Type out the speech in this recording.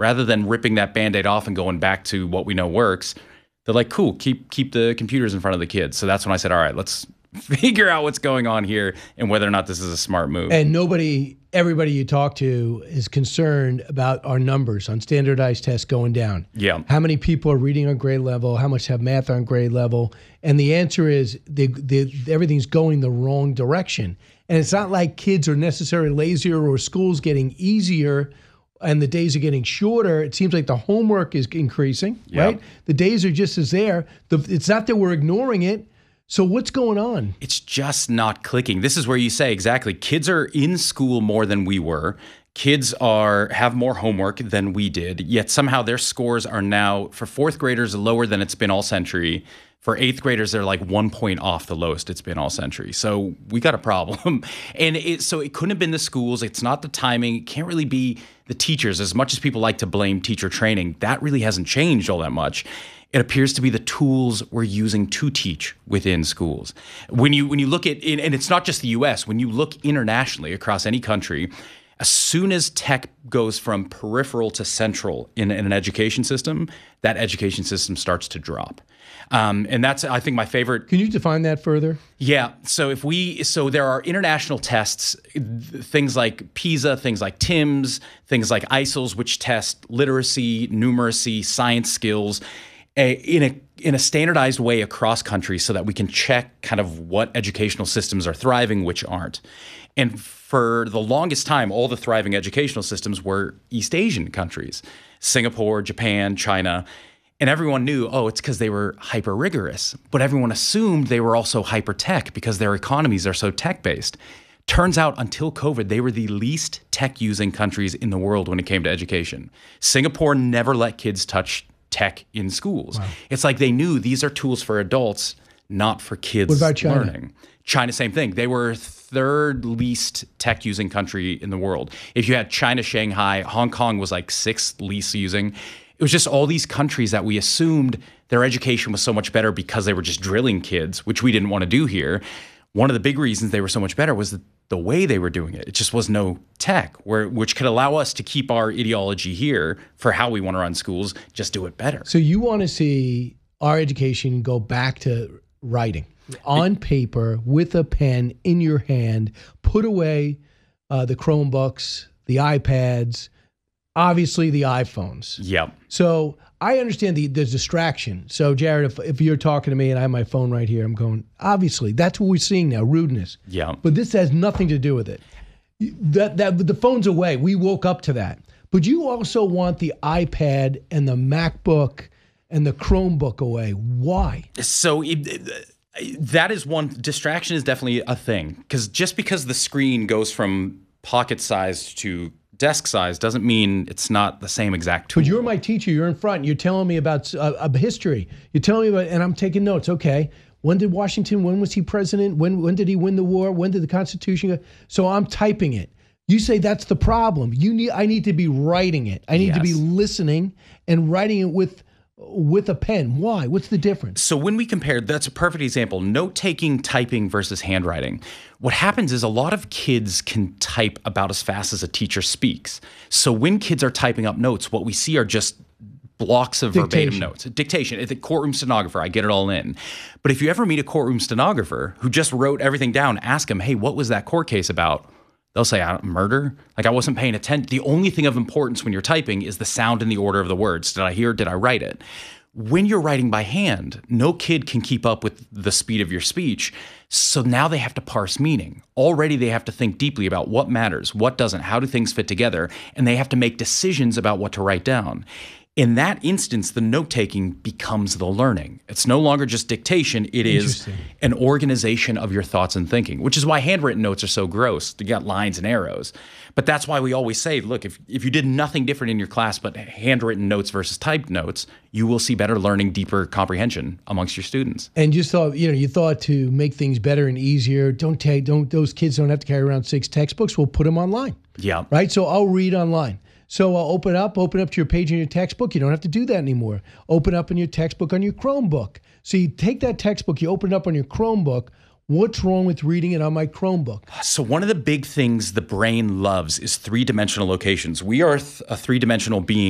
Rather than ripping that Band-Aid off and going back to what we know works, they're like, cool, keep the computers in front of the kids. So that's when I said, all right, let's figure out what's going on here and whether or not this is a smart move. And everybody you talk to is concerned about our numbers on standardized tests going down. Yeah. How many people are reading on grade level? How much have math on grade level? And the answer is everything's going the wrong direction. And it's not like kids are necessarily lazier or school's getting easier and the days are getting shorter. It seems like the homework is increasing, right? The days are just as there. It's not that we're ignoring it. So what's going on? It's just not clicking. This is where you say exactly, kids are in school more than we were. Kids have more homework than we did, yet somehow their scores are now, for fourth graders, lower than it's been all century. For eighth graders, they're like 1 point off the lowest it's been all century. So we got a problem. And so it couldn't have been the schools. It's not the timing. It can't really be the teachers. As much as people like to blame teacher training, that really hasn't changed all that much. It appears to be the tools we're using to teach within schools. When you look at, and it's not just the US, when you look internationally across any country, as soon as tech goes from peripheral to central in an education system, that education system starts to drop. And that's, I think, my favorite. Can you define that further? Yeah. So there are international tests, things like PISA, things like TIMSS, things like ISILS, which test literacy, numeracy, science skills in a standardized way across countries so that we can check kind of what educational systems are thriving, which aren't. And for the longest time, all the thriving educational systems were East Asian countries, Singapore, Japan, China. And everyone knew, it's because they were hyper rigorous. But everyone assumed they were also hyper tech because their economies are so tech based. Turns out until COVID, they were the least tech using countries in the world when it came to education. Singapore never let kids touch tech in schools. Wow. It's like they knew these are tools for adults, not for kids what about China? Learning. China, same thing. They were third least tech using country in the world. If you had China, Shanghai, Hong Kong was like sixth least using. It was just all these countries that we assumed their education was so much better because they were just drilling kids, which we didn't want to do here. One of the big reasons they were so much better was the way they were doing it. It just was no tech, which could allow us to keep our ideology here for how we want to run schools, just do it better. So you want to see our education go back to writing on paper with a pen in your hand, put away the Chromebooks, the iPads, obviously the iPhones. Yep. So I understand the distraction. So Jared, if you're talking to me and I have my phone right here, I'm going, obviously, that's what we're seeing now, rudeness. Yeah. But this has nothing to do with it. The phone's away. We woke up to that. But you also want the iPad and the MacBook and the Chromebook away. Why? So that is one, distraction is definitely a thing. Because just because the screen goes from pocket size to desk size doesn't mean it's not the same exact tool. But you're my teacher. You're in front. You're telling me about history. You're telling me about, and I'm taking notes. Okay, when was he president? When did he win the war? When did the Constitution go? So I'm typing it. You say that's the problem. I need to be writing it. I need to be listening and writing it with a pen. Why? What's the difference? So when we compare, that's a perfect example, note-taking, typing versus handwriting. What happens is a lot of kids can type about as fast as a teacher speaks. So when kids are typing up notes, what we see are just blocks of verbatim notes. Dictation. At the courtroom stenographer, I get it all in. But if you ever meet a courtroom stenographer who just wrote everything down, ask them, hey, what was that court case about? They'll say, murder? Like, I wasn't paying attention. The only thing of importance when you're typing is the sound and the order of the words. Did I hear? Did I write it? When you're writing by hand, no kid can keep up with the speed of your speech. So now they have to parse meaning. Already they have to think deeply about what matters, what doesn't, how do things fit together, and they have to make decisions about what to write down. In that instance, the note-taking becomes the learning. It's no longer just dictation. It is an organization of your thoughts and thinking, which is why handwritten notes are so gross. You got lines and arrows. But that's why we always say, look, if you did nothing different in your class but handwritten notes versus typed notes, you will see better learning, deeper comprehension amongst your students. And just thought, you thought to make things better and easier, those kids don't have to carry around 6 textbooks. We'll put them online. Yeah. Right? So I'll read online. So open up to your page in your textbook. You don't have to do that anymore. Open up in your textbook on your Chromebook. So you take that textbook, you open it up on your Chromebook. What's wrong with reading it on my Chromebook? So one of the big things the brain loves is 3-dimensional locations. We are a 3-dimensional being.